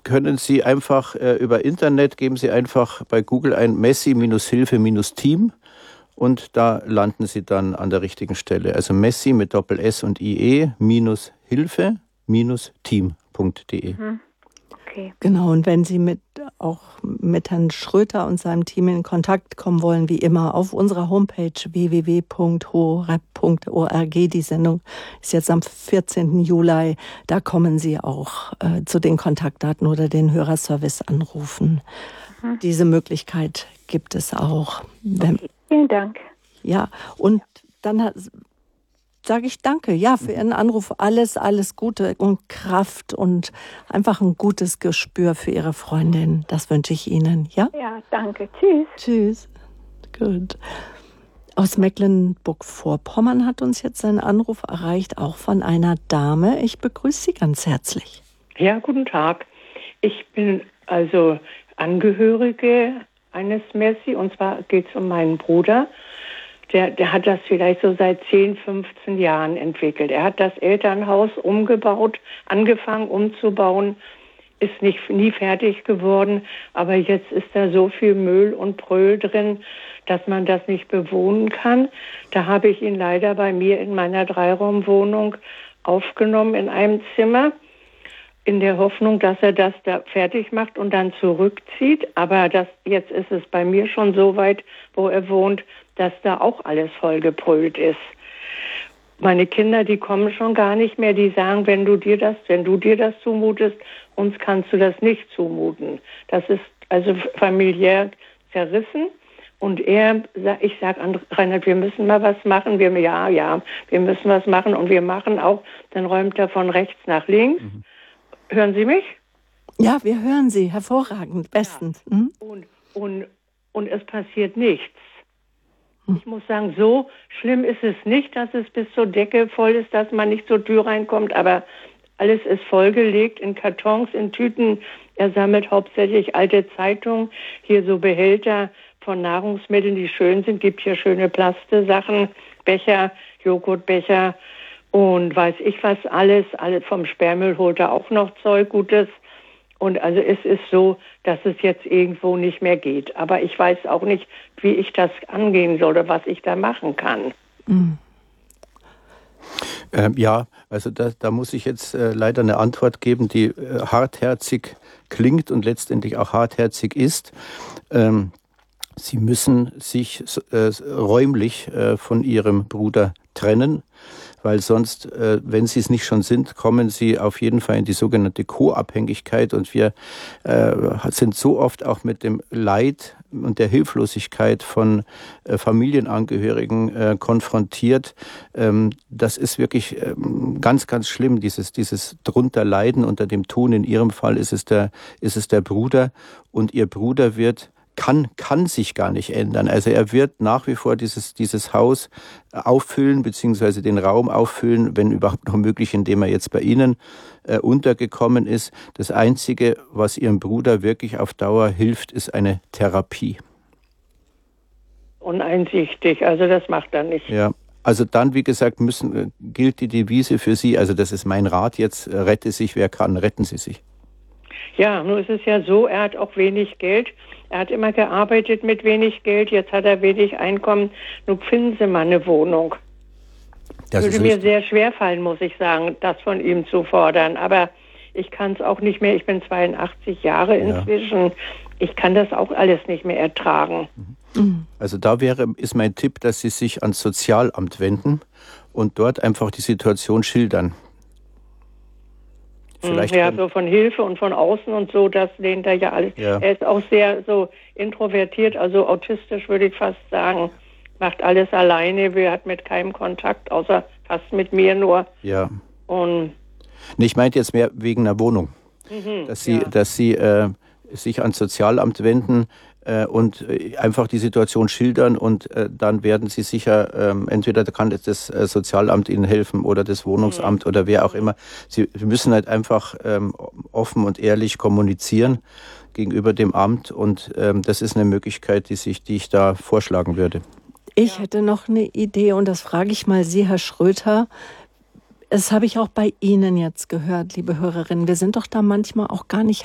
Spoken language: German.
können Sie einfach über Internet, geben Sie einfach bei Google ein Messi-Hilfe-Team und da landen Sie dann an der richtigen Stelle. Also Messi mit Doppel-S und IE Hilfe-Team.de. Okay. Genau, und wenn Sie auch mit Herrn Schröter und seinem Team in Kontakt kommen wollen, wie immer, auf unserer Homepage www.horeb.org. Die Sendung ist jetzt am 14. Juli. Da kommen Sie auch zu den Kontaktdaten oder den Hörerservice anrufen. Diese Möglichkeit gibt es auch. Okay. Vielen Dank. Ja, und dann sage ich danke, für Ihren Anruf. Alles Gute und Kraft und einfach ein gutes Gespür für Ihre Freundin. Das wünsche ich Ihnen, ja? Ja, danke. Tschüss. Tschüss. Gut. Aus Mecklenburg-Vorpommern hat uns jetzt ein Anruf erreicht, auch von einer Dame. Ich begrüße Sie ganz herzlich. Ja, guten Tag. Ich bin also Angehörige eines Messi, und zwar geht es um meinen Bruder. Der hat das vielleicht so seit 10, 15 Jahren entwickelt. Er hat das Elternhaus umgebaut, angefangen umzubauen, ist nie fertig geworden. Aber jetzt ist da so viel Müll und Bröll drin, dass man das nicht bewohnen kann. Da habe ich ihn leider bei mir in meiner 3-Raum-Wohnung aufgenommen in einem Zimmer, in der Hoffnung, dass er das da fertig macht und dann zurückzieht. Aber jetzt ist es bei mir schon so weit, wo er wohnt, dass da auch alles vollgebrüllt ist. Meine Kinder, die kommen schon gar nicht mehr, die sagen, wenn du dir das zumutest, uns kannst du das nicht zumuten. Das ist also familiär zerrissen. Und ich sage an Reinhard, wir müssen mal was machen. Wir müssen was machen und wir machen auch. Dann räumt er von rechts nach links. Hören Sie mich? Ja, wir hören Sie. Hervorragend. Bestens. Ja. Und es passiert nichts. Ich muss sagen, so schlimm ist es nicht, dass es bis zur Decke voll ist, dass man nicht zur Tür reinkommt, aber alles ist vollgelegt in Kartons, in Tüten. Er sammelt hauptsächlich alte Zeitungen, hier so Behälter von Nahrungsmitteln, die schön sind. Gibt hier schöne Plaste-Sachen, Becher, Joghurtbecher und weiß ich was alles. Alles vom Sperrmüll holt er auch noch Zeug, Gutes. Und also es ist so, dass es jetzt irgendwo nicht mehr geht. Aber ich weiß auch nicht, wie ich das angehen soll oder was ich da machen kann. Also da muss ich jetzt leider eine Antwort geben, die hartherzig klingt und letztendlich auch hartherzig ist. Sie müssen sich räumlich von Ihrem Bruder trennen, weil sonst, wenn Sie es nicht schon sind, kommen Sie auf jeden Fall in die sogenannte Co-Abhängigkeit. Und wir sind so oft auch mit dem Leid und der Hilflosigkeit von Familienangehörigen konfrontiert. Das ist wirklich ganz, ganz schlimm, dieses drunter Leiden unter dem Tun. In Ihrem Fall ist es der Bruder, und Ihr Bruder kann sich gar nicht ändern. Also er wird nach wie vor dieses Haus auffüllen, beziehungsweise den Raum auffüllen, wenn überhaupt noch möglich, indem er jetzt bei Ihnen untergekommen ist. Das Einzige, was Ihrem Bruder wirklich auf Dauer hilft, ist eine Therapie. Uneinsichtig, also das macht er nicht. Ja. Also dann, wie gesagt, gilt die Devise für Sie, also das ist mein Rat jetzt, rette sich, wer kann, retten Sie sich. Ja, nur ist es ja so, er hat auch wenig Geld. Er hat immer gearbeitet mit wenig Geld, jetzt hat er wenig Einkommen. Nun finden Sie mal eine Wohnung. Das würde mir sehr schwer fallen, muss ich sagen, das von ihm zu fordern. Aber ich kann es auch nicht mehr. Ich bin 82 Jahre inzwischen. Ja. Ich kann das auch alles nicht mehr ertragen. Also da ist mein Tipp, dass Sie sich ans Sozialamt wenden und dort einfach die Situation schildern. So von Hilfe und von außen und so, das lehnt er ja alles. Ja. Er ist auch sehr so introvertiert, also autistisch würde ich fast sagen. Macht alles alleine, er hat mit keinem Kontakt, außer fast mit mir nur. Ja. Ich meinte jetzt mehr wegen einer Wohnung. Dass Sie sich ans Sozialamt wenden und einfach die Situation schildern, und dann werden Sie sicher, entweder kann das Sozialamt Ihnen helfen oder das Wohnungsamt oder wer auch immer. Sie müssen halt einfach offen und ehrlich kommunizieren gegenüber dem Amt, und das ist eine Möglichkeit, die ich da vorschlagen würde. Ich hätte noch eine Idee, und das frage ich mal Sie, Herr Schröter. Das habe ich auch bei Ihnen jetzt gehört, liebe Hörerinnen. Wir sind doch da manchmal auch gar nicht